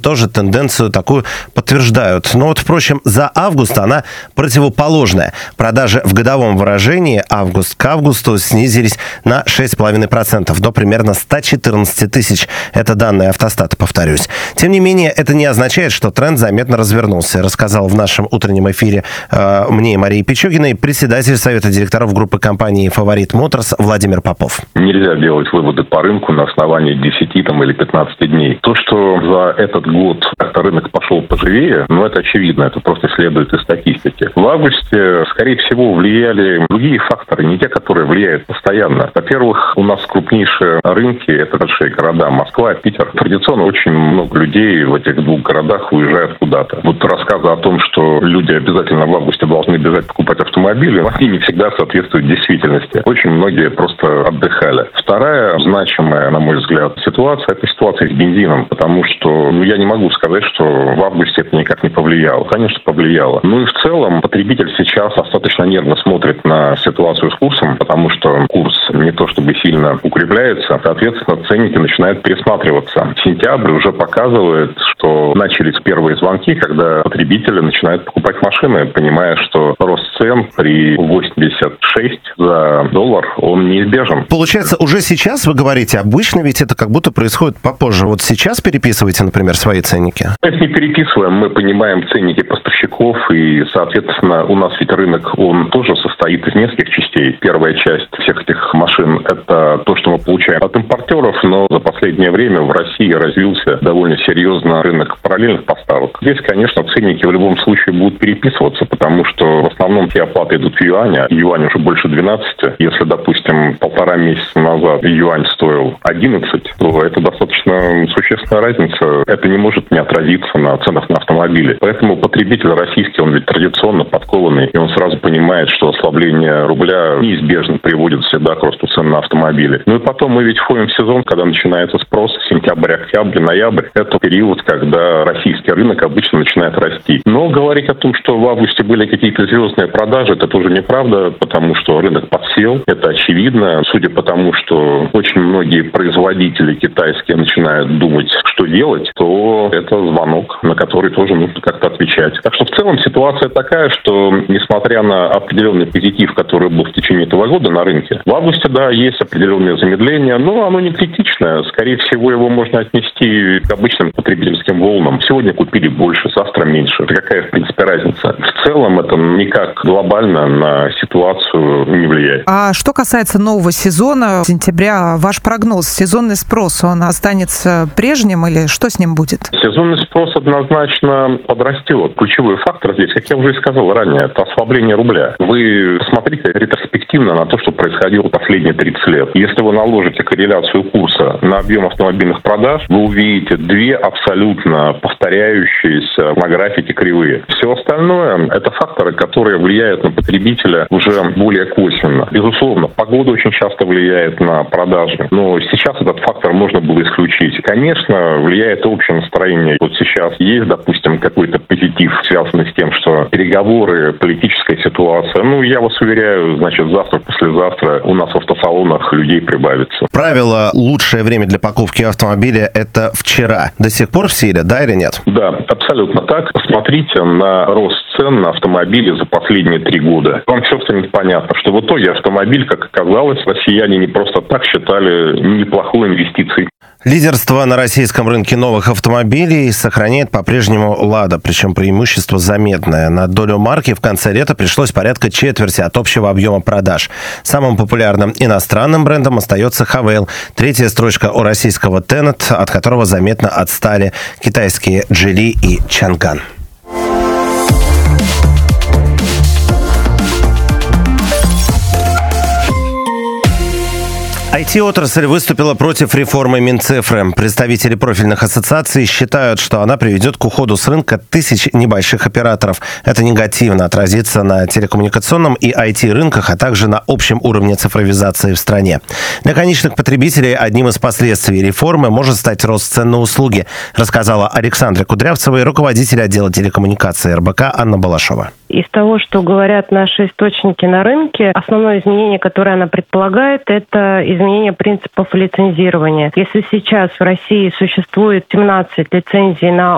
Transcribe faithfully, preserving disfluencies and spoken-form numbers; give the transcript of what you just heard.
тоже тенденцию такую подтверждают. Но вот, впрочем, за август она противоположная. Продажи в годовом выражении август к августу снизились на шесть целых пять десятых процента до примерно сто четырнадцать тысяч. Это данные Автостата, повторюсь. Тем не менее, это не означает, что тренд заметно развернулся, рассказал в нашем утреннем эфире э, мне и Марии Пичугиной председатель Совета директоров группы компании «Фаворит Моторс» Владимир Попов. Нельзя делать выводы по рынку на основании десяти там, или пятнадцати дней. То, что за этот год как-то рынок пошел поживее, ну, это очевидно, это просто следует из статистики. В августе, скорее всего, влияли другие факторы, не те, которые влияют постоянно. Во-первых, у нас крупнейшие рынки, это большие города, Москва, Питер. Традиционно очень много людей в этих двух городах уезжают куда-то. Вот рассказы о том, что люди обязательно в августе должны бежать покупать автомобили, они не всегда соответствуют действительности. Очень многие просто отдыхали. Вторая значимая, на мой взгляд, ситуация – это ситуация с бензином, потому что ну, я не могу сказать, что в августе это никак не повлияло. Конечно, повлияло. Ну и в целом потребитель сейчас достаточно нервно смотрит на ситуацию с курсом, потому что курс не то чтобы сильно укрепляется, соответственно, ценники начинают пересматриваться. Сентябрь уже показывает, что начались первые звонки, когда потребители начинают покупать машины, понимая, что рост цен при восемьдесят шесть за доллар, он неизбежен. Получается, уже сейчас вы говорите, обычно ведь это как будто происходит попозже. Вот сейчас переписываете, например, свои ценники? Мы не переписываем, мы понимаем ценники поставщиков, и, соответственно, у нас ведь рынок, он тоже состоит из нескольких частей. Первая часть всех этих машин – это то, что мы получаем от импортеров, но за последнее время в России развился довольно серьезно рынок параллельных поставок. Здесь, конечно, ценники в любом случае будут переписываться, потому что в основном все оплаты идут в юане, а юань уже больше двенадцати. Если, допустим, полтора месяца назад юань стоил одиннадцать, то это достаточно существенная разница. Это не может не отразиться на ценах на автомобили. Поэтому потребитель российский, он ведь традиционно подкованный, и он сразу понимает, что ослабление рубля неизбежно приводит всегда к росту цен на автомобили. Ну и потом мы ведь входим в сезон, когда начинается спрос, сентябрь, октябрь, ноябрь. Это период, когда российский рынок обычно начинает расти. Но говорить о том, что в августе были какие-то звездные продажи, это тоже неправда, потому что рынок подсел. Это очевидно. Судя по тому, что очень многие производители китайские начинают думать, что делать, то это звонок, на который тоже нужно как-то отвечать. Так что в целом ситуация такая, что несмотря на определенный позитив, который был в течение этого года на рынке, в августе, да, есть определенное замедление, но оно не критичное. Скорее всего, его можно отнести к обычным потребительским волнам. Сегодня купили больше, завтра меньше. Это какая, в принципе, разница? В целом это никак глобально на ситуацию не влияет. А что касается нового сезона, сентября, ваш прогноз, сезонный спрос, он останется прежним или что с ним будет? Сезонный спрос однозначно подрастет. Ключевой фактор здесь, как я уже и сказал ранее, это ослабление рубля. Вы смотрите ретроспективно на то, что происходило последние тридцать лет. Если вы наложите корреляцию курса на объем автомобильных продаж, вы увидите две абсолютно повторяющиеся на графике кривые. Все остальное – это факторы, которые влияют на потребителя уже более косвенно. Безусловно, погода очень часто влияет на продажи, но сейчас этот фактор можно было исключить. Конечно, влияет общее настроение. Вот сейчас есть, допустим, какой-то позитив, связанный с тем, что переговоры, политическая ситуация. Ну, я вас уверяю, значит, завтра, послезавтра у нас в автосалонах людей прибавится. Правило «лучшее время для покупки автомобиля» – это вчера. До сих пор в силе, да или нет? Да, абсолютно так. Посмотрите на рост цен на автомобили за последние три года. Вам все станет понятно, что в итоге автомобиль, как оказалось, россияне не просто так считали неплохой инвестицией. Лидерство на российском рынке новых автомобилей сохраняет по-прежнему «Лада», причем преимущество заметное. На долю марки в конце лета пришлось порядка четверти от общего объема продаж. Самым популярным иностранным брендом остается «Хавейл». Третья строчка у российского «Тенет», от которого заметно отстали китайские «Джили» и «Чанган». ай ти-отрасль выступила против реформы Минцифры. Представители профильных ассоциаций считают, что она приведет к уходу с рынка тысяч небольших операторов. Это негативно отразится на телекоммуникационном и ай ти-рынках, а также на общем уровне цифровизации в стране. Для конечных потребителей одним из последствий реформы может стать рост цен на услуги, рассказала Александра Кудрявцева и руководитель отдела телекоммуникации эр бэ ка Анна Балашова. Из того, что говорят наши источники на рынке, основное изменение, которое она предполагает, это изменение принципов лицензирования. Если сейчас в России существует семнадцать лицензий на